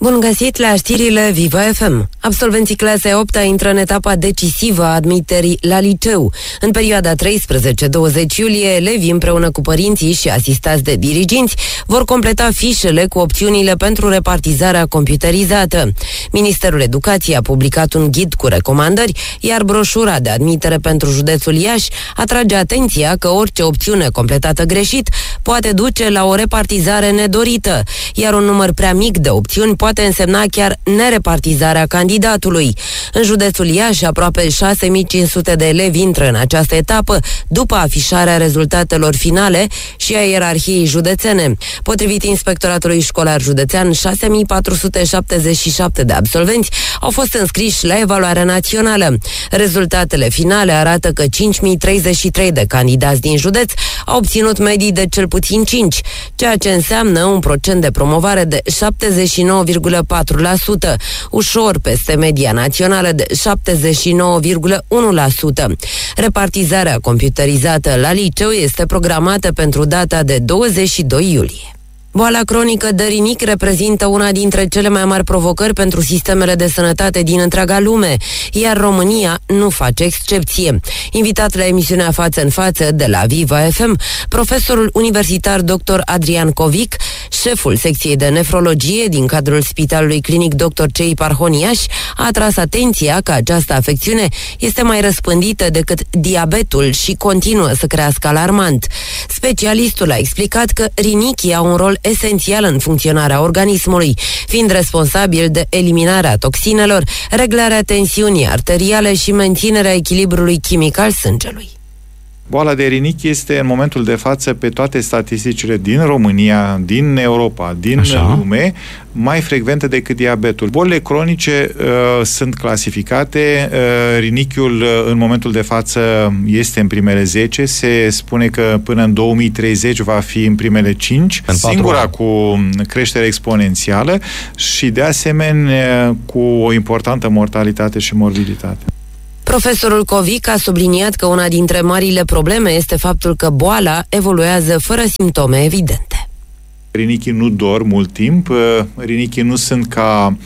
Bun găsit la știrile Viva FM. Absolvenții clasei 8-a intră în etapa decisivă a admiterii la liceu. În perioada 13-20 iulie, elevii împreună cu părinții și asistați de diriginți vor completa fișele cu opțiunile pentru repartizarea computerizată. Ministerul Educației a publicat un ghid cu recomandări, iar broșura de admitere pentru județul Iași atrage atenția că orice opțiune completată greșit poate duce la o repartizare nedorită, iar un număr prea mic de opțiuni poate însemna chiar nerepartizarea candidatului. În județul Iași, aproape 6500 de elevi intră în această etapă după afișarea rezultatelor finale și a ierarhiei județene. Potrivit Inspectoratului Școlar Județean, 6477 de absolvenți au fost înscriși la evaluarea națională. Rezultatele finale arată că 5033 de candidați din județ au obținut medii de cel puțin 5, ceea ce înseamnă un procent de promovare de 79,4%, ușor peste media națională de 79,1%. Repartizarea computerizată la liceu este programată pentru data de 22 iulie. Boala cronică de rinic reprezintă una dintre cele mai mari provocări pentru sistemele de sănătate din întreaga lume, iar România nu face excepție. Invitat la emisiunea Față în Față de la Viva FM, profesorul universitar dr. Adrian Covic, șeful secției de nefrologie din cadrul Spitalului Clinic Dr. Cei Parhoniaș, a atras atenția că această afecțiune este mai răspândită decât diabetul și continuă să crească alarmant. Specialistul a explicat că rinichii au un rol esențial în funcționarea organismului, fiind responsabil de eliminarea toxinelor, reglarea tensiunii arteriale și menținerea echilibrului chimic al sângelui. Boala de rinic este în momentul de față pe toate statisticile din România, din Europa, din lume, mai frecventă decât diabetul. Bolile cronice sunt clasificate. Rinichiul în momentul de față este în primele 10. Se spune că până în 2030 va fi în primele 5. Singura cu creștere exponențială și de asemenea cu o importantă mortalitate și morbiditate. Profesorul Covic a subliniat că una dintre marile probleme este faptul că boala evoluează fără simptome evidente. Rinichii nu dorm mult timp, rinichii nu sunt ca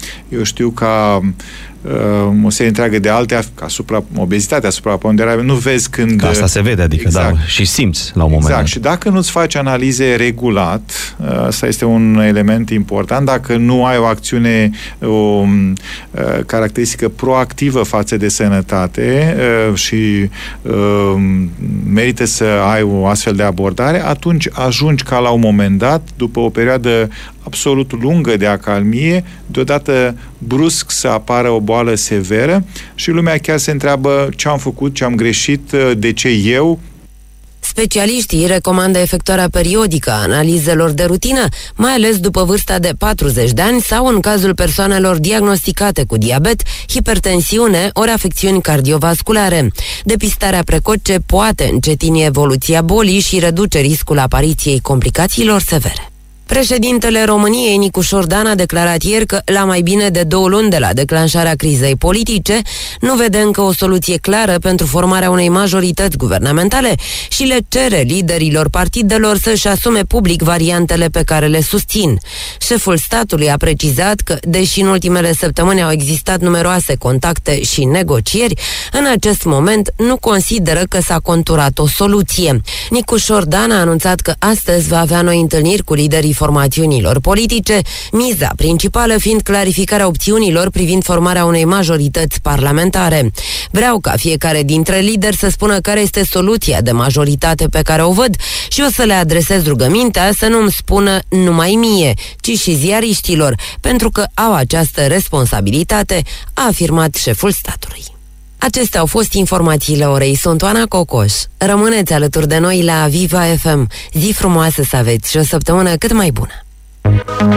o serie întreagă de alte, ca obezitatea, supraponderare, nu vezi când... Că asta se vede, adică, exact. Da, și simți la un moment dat. Și dacă nu-ți faci analize regulat, asta este un element important, dacă nu ai o acțiune, o caracteristică proactivă față de sănătate și merită să ai o astfel de abordare, atunci ajungi ca la un moment dat, după o perioadă absolut lungă de acalmie, deodată brusc să apară o boală severă și lumea chiar se întreabă ce am făcut, ce am greșit, de ce eu. Specialiștii recomandă efectuarea periodică a analizelor de rutină, mai ales după vârsta de 40 de ani sau în cazul persoanelor diagnosticate cu diabet, hipertensiune ori afecțiuni cardiovasculare. Depistarea precoce poate încetini evoluția bolii și reduce riscul apariției complicațiilor severe. Președintele României, Nicușor Dan, a declarat ieri că, la mai bine de 2 luni de la declanșarea crizei politice, nu vede încă o soluție clară pentru formarea unei majorități guvernamentale și le cere liderilor partidelor să-și asume public variantele pe care le susțin. Șeful statului a precizat că, deși în ultimele săptămâni au existat numeroase contacte și negocieri, în acest moment nu consideră că s-a conturat o soluție. Nicușor Dan a anunțat că astăzi va avea noi întâlniri cu liderii formațiunilor politice, miza principală fiind clarificarea opțiunilor privind formarea unei majorități parlamentare. Vreau ca fiecare dintre lideri să spună care este soluția de majoritate pe care o văd și o să le adresez rugămintea să nu-mi spună numai mie, ci și ziariștilor, pentru că au această responsabilitate, a afirmat șeful statului. Acestea au fost informațiile orei. Sunt Oana Cocoș. Rămâneți alături de noi la Viva FM. Zi frumoasă să aveți și o săptămână cât mai bună!